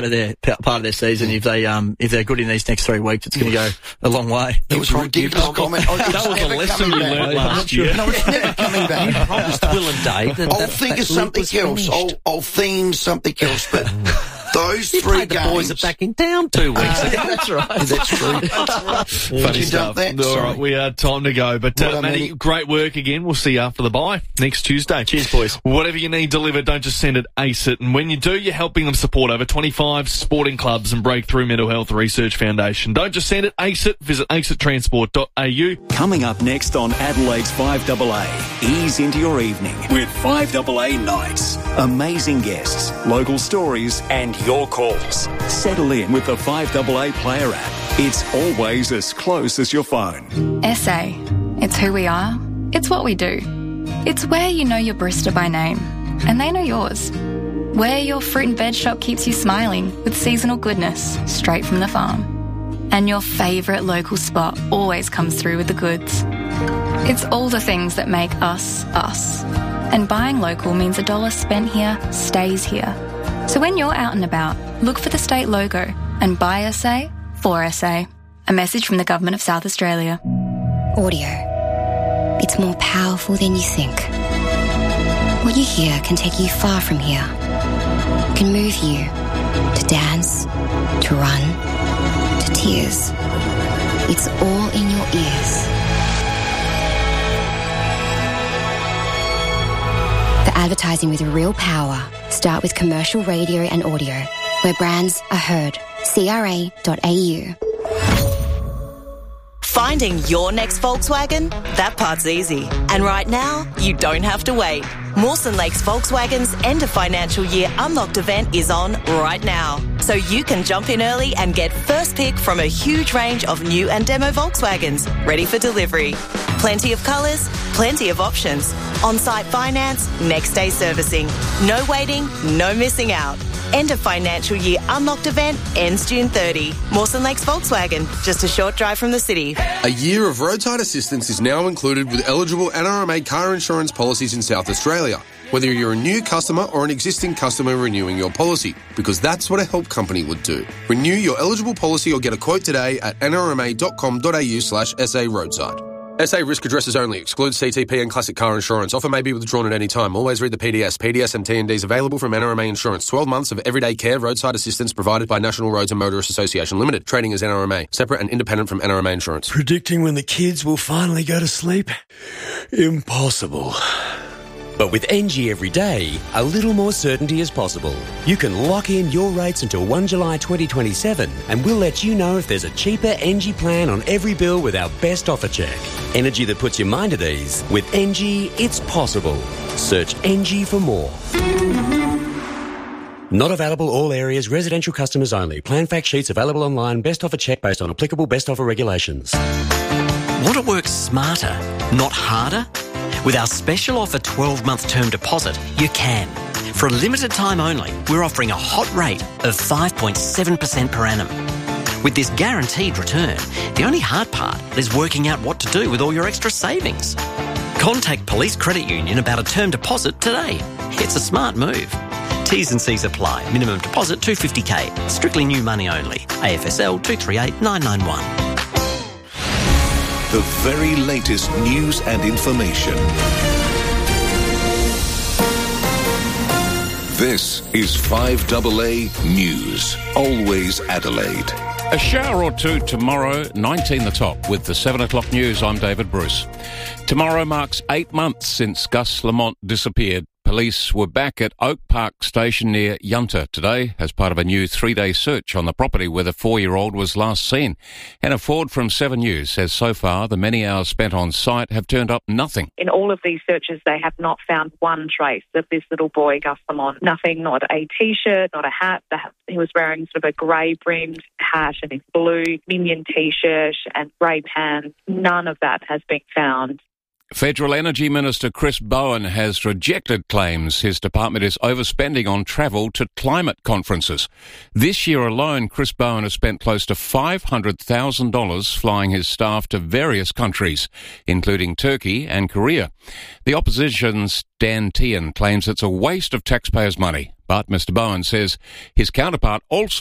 part of their season. If they're good in these next 3 weeks, it's going to go a long way. That was a ridiculous comment. That was a lesson you learned last year. No, it's never coming back. You promised Will and Dave that I'll think of something else. I'll theme something else, but those 3 games... the boys are back in town 2 weeks ago. That's right. That's true. Funny stuff. All right, we are time to go. But, Matty, great work again. We'll see you after the bye next Tuesday. Cheers, boys. Whatever you need delivered, don't just send it, ace it. And when you do, you're helping them support over 25 sporting clubs and Breakthrough Mental Health Research Foundation. Don't just send it, ace it. Visit aceittransport.au. Coming up next on Adelaide's 5AA, ease into your evening with 5AA Nights. Amazing guests, local stories and your calls. Settle in with the 5AA Player app. It's always as close as your phone. SA. It's who we are. It's what we do. It's where you know your barista by name, and they know yours. Where your fruit and veg shop keeps you smiling with seasonal goodness straight from the farm. And your favourite local spot always comes through with the goods. It's all the things that make us, us. And buying local means $1 spent here stays here. So when you're out and about, look for the state logo and buy SA for SA. A message from the Government of South Australia. Audio. It's more powerful than you think. What you hear can take you far from here. Can move you to dance, to run, to tears. It's all in your ears. The advertising with real power. Start with commercial radio and audio, where brands are heard. CRA.au. Finding your next Volkswagen? That part's easy. And right now, you don't have to wait. Mawson Lakes Volkswagen's end of financial year unlocked event is on right now. So you can jump in early and get first pick from a huge range of new and demo Volkswagens ready for delivery. Plenty of colours, plenty of options. On-site finance, next day servicing. No waiting, no missing out. End of financial year unlocked event ends June 30. Mawson Lakes Volkswagen, just a short drive from the city. A year of roadside assistance is now included with eligible NRMA car insurance policies in South Australia, whether you're a new customer or an existing customer renewing your policy, because that's what a help company would do. Renew your eligible policy or get a quote today at nrma.com.au/SA roadside. SA risk addresses only. Excludes CTP and classic car insurance. Offer may be withdrawn at any time. Always read the PDS. PDS and T&Ds available from NRMA Insurance. 12 months of everyday care, roadside assistance provided by National Roads and Motorists Association Limited. Trading as NRMA. Separate and independent from NRMA Insurance. Predicting when the kids will finally go to sleep? Impossible. But with NG every day, a little more certainty is possible. You can lock in your rates until 1 July 2027 and we'll let you know if there's a cheaper NG plan on every bill with our best offer check. Energy that puts your mind at ease. With NG, it's possible. Search NG for more. Not available all areas, residential customers only. Plan fact sheets available online. Best offer check based on applicable best offer regulations. Want to work smarter, not harder? With our special offer 12-month term deposit, you can. For a limited time only, we're offering a hot rate of 5.7% per annum. With this guaranteed return, the only hard part is working out what to do with all your extra savings. Contact Police Credit Union about a term deposit today. It's a smart move. T's and C's apply. Minimum deposit $250K. Strictly new money only. AFSL 238991. The very latest news and information. This is 5AA News. Always Adelaide. A shower or two tomorrow, 19 the top. With the 7 o'clock news, I'm David Bruce. Tomorrow marks 8 months since Gus Lamont disappeared. Police were back at Oak Park Station near Yunta today as part of a new 3-day search on the property where the 4-year-old was last seen. Anna Ford from 7 News says so far the many hours spent on site have turned up nothing. In all of these searches, they have not found one trace of this little boy, Gus Lamont. Nothing, not a T-shirt, not a hat. He was wearing sort of a grey-brimmed hat and his blue minion T-shirt and grey pants. None of that has been found. Federal Energy Minister Chris Bowen has rejected claims his department is overspending on travel to climate conferences. This year alone, Chris Bowen has spent close to $500,000 flying his staff to various countries, including Turkey and Korea. The opposition's Dan Tehan claims it's a waste of taxpayers' money. But Mr. Bowen says his counterpart also